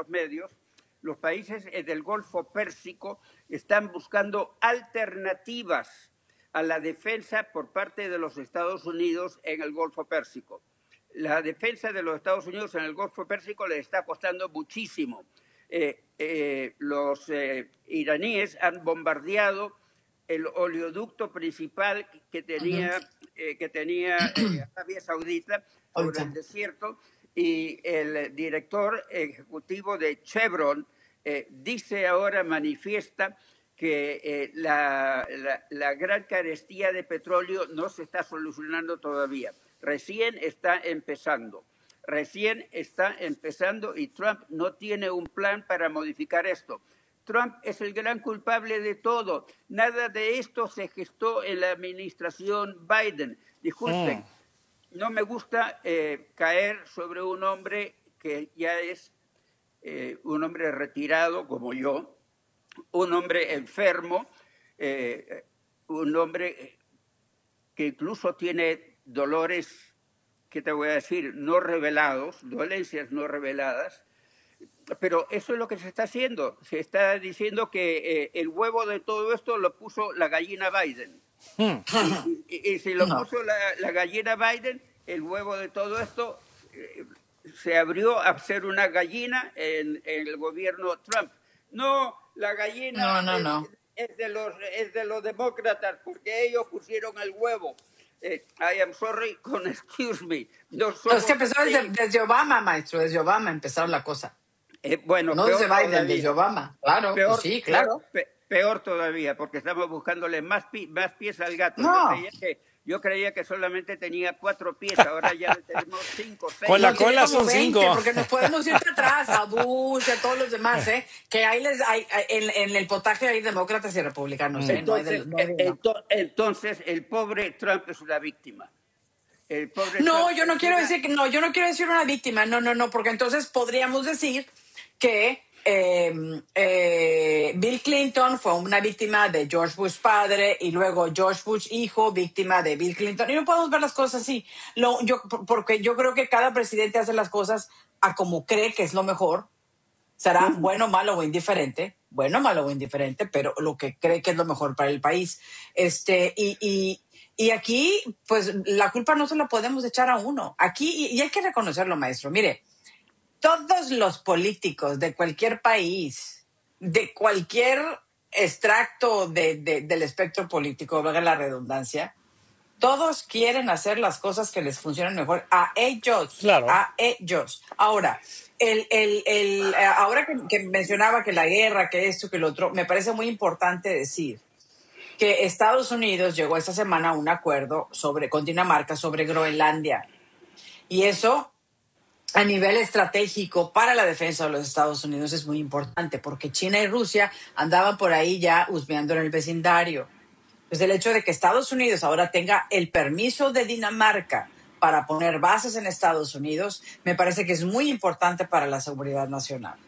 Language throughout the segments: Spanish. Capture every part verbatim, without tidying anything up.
los medios, los países del Golfo Pérsico están buscando alternativas a la defensa por parte de los Estados Unidos en el Golfo Pérsico. La defensa de los Estados Unidos en el Golfo Pérsico le está costando muchísimo. Eh, eh, los eh, iraníes han bombardeado el oleoducto principal que tenía, eh, que tenía eh, Arabia Saudita sobre el desierto, y el director ejecutivo de Chevron eh, dice ahora, manifiesta, que eh, la, la, la gran carestía de petróleo no se está solucionando todavía. Recién está empezando. Recién está empezando y Trump no tiene un plan para modificar esto. Trump es el gran culpable de todo. Nada de esto se gestó en la administración Biden. Disculpen, mm. no me gusta eh, caer sobre un hombre que ya es eh, un hombre retirado como yo, un hombre enfermo, eh, un hombre que incluso tiene dolores, ¿qué te voy a decir?, no revelados, dolencias no reveladas. Pero eso es lo que se está haciendo. Se está diciendo que eh, el huevo de todo esto lo puso la gallina Biden. Hmm. Y, y, y si lo no. puso la, la gallina Biden, el huevo de todo esto eh, se abrió a ser una gallina en, en el gobierno Trump. No, la gallina no, no, es, no. Es, de los, es de los demócratas porque ellos pusieron el huevo. Eh, I am sorry, con excuse me. No es que empezó desde, desde Obama, maestro, desde Obama empezaron la cosa. Eh, bueno, no desde Biden, todavía. Desde Obama, claro, peor, pues sí, claro. Peor, peor todavía, porque estamos buscándole más, pi, más pies al gato. No. Yo creía, que, yo creía que solamente tenía cuatro pies, ahora ya le tenemos cinco, seis. Con la cola son veinte, cinco. Porque nos podemos ir para atrás, a Bush, a todos los demás, ¿eh? Que ahí les, hay, en, en el potaje hay demócratas y republicanos, ¿eh? Entonces, no hay de, no hay de, ento, entonces, el pobre Trump es una víctima. El pobre no, Trump yo no quiero una... decir que no, yo no quiero decir una víctima, no, no, no, porque entonces podríamos decir que eh, eh, Bill Clinton fue una víctima de George Bush padre y luego George Bush hijo víctima de Bill Clinton, y no podemos ver las cosas así. Lo, yo, porque yo creo que cada presidente hace las cosas a como cree que es lo mejor, será uh-huh. bueno, malo o indiferente, bueno, malo o indiferente, pero lo que cree que es lo mejor para el país. Este, y, y, y aquí, pues la culpa no se la podemos echar a uno. Aquí, y, y hay que reconocerlo, maestro, mire, todos los políticos de cualquier país, de cualquier extracto de, de, del espectro político, valga la redundancia, todos quieren hacer las cosas que les funcionan mejor a ellos, claro. a ellos. Ahora, el, el, el, ahora que, que mencionaba que la guerra, que esto, que lo otro, me parece muy importante decir que Estados Unidos llegó esta semana a un acuerdo sobre, con Dinamarca sobre Groenlandia. Y eso, a nivel estratégico para la defensa de los Estados Unidos, es muy importante porque China y Rusia andaban por ahí ya husmeando en el vecindario. Pues el hecho de que Estados Unidos ahora tenga el permiso de Dinamarca para poner bases en Estados Unidos, me parece que es muy importante para la seguridad nacional.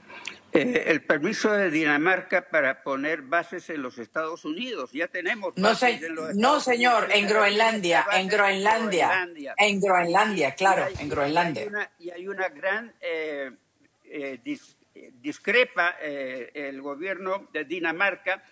Eh, el permiso de Dinamarca para poner bases en los Estados Unidos. Ya tenemos no, bases se, en los no Estados señor, Unidos, en Groenlandia, en Groenlandia, en Groenlandia, en Groenlandia, claro, y hay, en Groenlandia. Y hay una, y hay una gran eh, eh, dis, discrepa eh, el gobierno de Dinamarca